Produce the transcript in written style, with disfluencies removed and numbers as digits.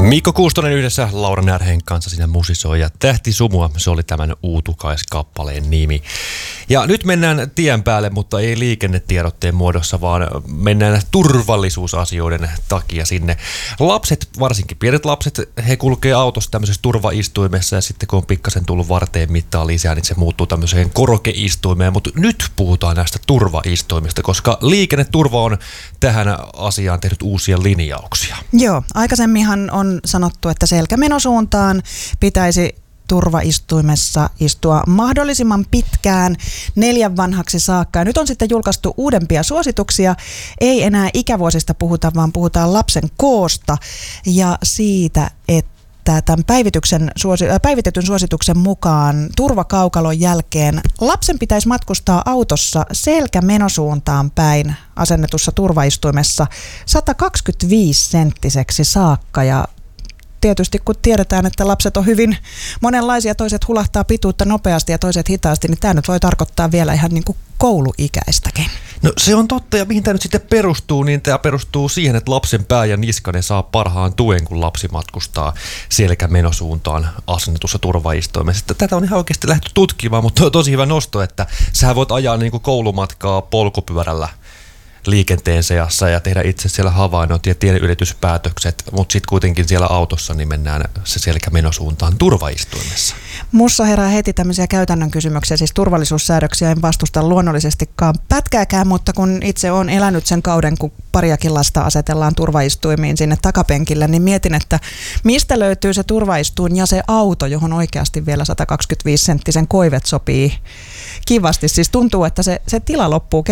Mikko Kuustonen yhdessä Laura Närheen kanssa siinä musisoi ja Tähti Sumua, se oli tämän Uutukais-kappaleen nimi. Ja nyt mennään tien päälle, mutta ei liikennetiedotteen muodossa, vaan mennään turvallisuusasioiden takia sinne. Lapset, varsinkin pienet lapset, he kulkee autossa tämmöisessä turvaistuimessa ja sitten kun on pikkasen tullut varteen mittaa lisää, niin se muuttuu tämmöiseen korokeistuimeen. Mutta nyt puhutaan näistä turvaistuimista, koska liikenneturva on tähän asiaan tehnyt uusia linjauksia. Joo, aikaisemminhan on sanottu, että selkämenosuuntaan pitäisi turvaistuimessa istua mahdollisimman pitkään 4 vanhaksi saakka. Ja nyt on sitten julkaistu uudempia suosituksia. Ei enää ikävuosista puhuta, vaan puhutaan lapsen koosta ja siitä, että tämän päivitetyn suosituksen mukaan turvakaukalon jälkeen lapsen pitäisi matkustaa autossa selkämenosuuntaan päin asennetussa turvaistuimessa 125-senttiseksi saakka. Ja tietysti kun tiedetään, että lapset on hyvin monenlaisia, toiset hulahtaa pituutta nopeasti ja toiset hitaasti, niin tämä nyt voi tarkoittaa vielä ihan niin kuin kouluikäistäkin. No se on totta, ja mihin tämä nyt sitten perustuu, niin tämä perustuu siihen, että lapsen pää ja niskanen saa parhaan tuen, kun lapsi matkustaa selkämenosuuntaan asennetussa turvaistuimessa. Tätä on ihan oikeasti lähdetty tutkimaan, mutta on tosi hyvä nosto, että sähän voit ajaa niin kuin koulumatkaa polkupyörällä liikenteen seassa ja tehdä itse siellä havainnot ja tieylityspäätökset, mutta sitten kuitenkin siellä autossa niin mennään se selkämenosuuntaan turvaistuimessa. Mussa herää heti tämmöisiä käytännön kysymyksiä, siis turvallisuussäädöksiä en vastusta luonnollisestikaan pätkääkään, mutta kun itse olen elänyt sen kauden, kun pariakin lasta asetellaan turvaistuimiin sinne takapenkille, niin mietin, että mistä löytyy se turvaistuin ja se auto, johon oikeasti vielä 125-senttisen koivet sopii kivasti. Siis tuntuu, että se tila loppuu